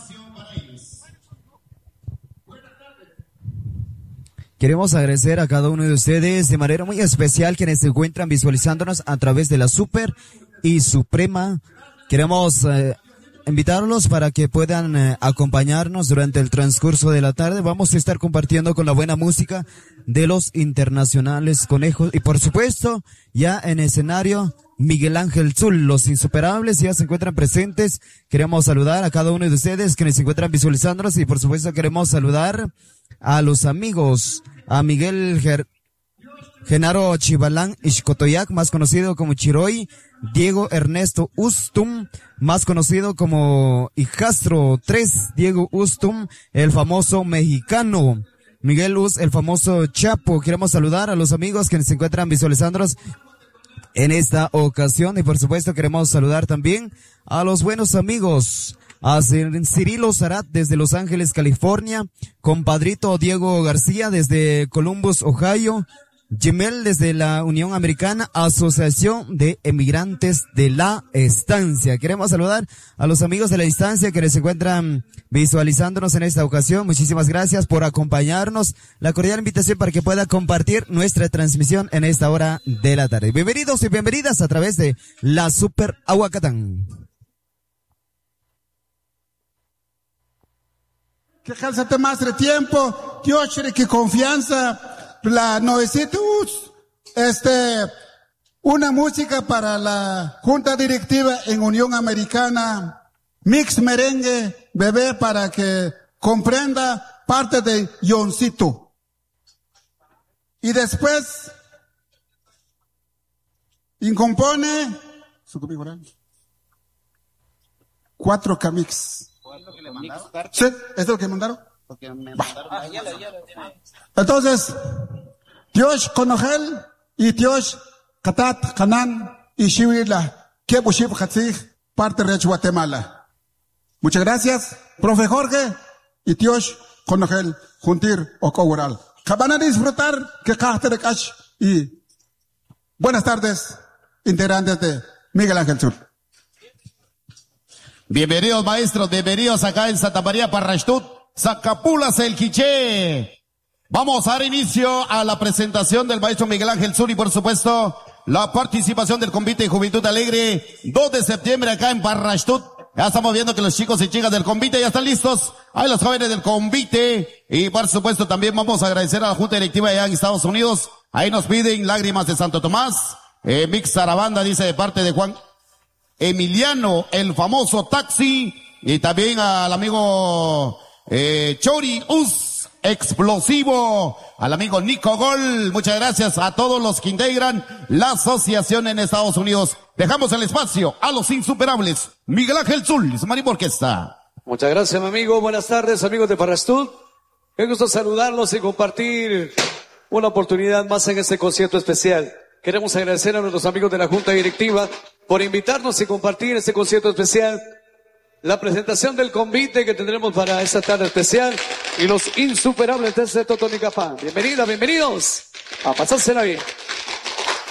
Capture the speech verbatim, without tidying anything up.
Queremos agradecer a cada uno de ustedes de manera muy especial quienes se encuentran visualizándonos a través de la Super y Suprema. Queremos eh, invitarlos para que puedan eh, acompañarnos durante el transcurso de la tarde. Vamos a estar compartiendo con la buena música de los internacionales conejos y por supuesto ya en escenario Miguel Ángel Zul, los insuperables ya se encuentran presentes. Queremos saludar a cada uno de ustedes quienes se encuentran visualizándonos y por supuesto queremos saludar a los amigos, a Miguel Ger Genaro Chibalán Ixcotoyac, más conocido como Chiroy, Diego Ernesto Ustum, más conocido como Hijastro tres, Diego Ustum, el famoso mexicano, Miguel Uz, el famoso Chapo. Queremos saludar a los amigos que se encuentran visualizándonos en esta ocasión y por supuesto queremos saludar también a los buenos amigos, a Cirilo Zarat desde Los Ángeles, California, compadrito Diego García desde Columbus, Ohio, Jimel desde la Unión Americana, Asociación de Emigrantes de la Estancia. Queremos saludar a los amigos de la Estancia que se encuentran visualizándonos en esta ocasión. Muchísimas gracias por acompañarnos. La cordial invitación para que pueda compartir nuestra transmisión en esta hora de la tarde. Bienvenidos y bienvenidas a través de la Super Aguacatán. Que jalzate más de tiempo, Dios que confianza, la novecientos, este, una música para la Junta Directiva en Unión Americana, mix merengue, bebé, para que comprenda parte de Yoncito. Y después, incompone, cuatro camix. ¿Sí? ¿Esto es lo que mandaron? Entonces, Dios Conogel y Dios Katat Hanan y Shiwila, Kebushib Hatzig, parte de Guatemala. Muchas gracias, profe Jorge y Dios Conogel, Juntir Ocogural. Van a disfrutar que de Cash y buenas tardes, integrantes de Miguel Ángel Sur. Bienvenidos maestros, bienvenidos acá en Santa María Parrashtut, Zacapulas el Quiché. Vamos a dar inicio a la presentación del maestro Miguel Ángel Zul y por supuesto la participación del convite de Juventud Alegre, dos de septiembre acá en Parrashtut. Ya estamos viendo que los chicos y chicas del convite ya están listos. Hay los jóvenes del convite y por supuesto también vamos a agradecer a la Junta Directiva allá en Estados Unidos. Ahí nos piden Lágrimas de Santo Tomás, eh, Mix Zarabanda dice de parte de Juan Emiliano, el famoso Taxi, y también al amigo eh, Chori Us, explosivo, al amigo Nico Gol. Muchas gracias a todos los que integran la asociación en Estados Unidos. Dejamos el espacio a los insuperables. Miguel Ángel Zul y su Marimba Orquesta. Muchas gracias, mi amigo. Buenas tardes, amigos de Parrashtut. Qué gusto saludarlos y compartir una oportunidad más en este concierto especial. Queremos agradecer a nuestros amigos de la Junta Directiva por invitarnos y compartir este concierto especial, la presentación del convite que tendremos para esta tarde especial y los insuperables desde Totonicapán. Bienvenidas, bienvenidos a pasársela bien.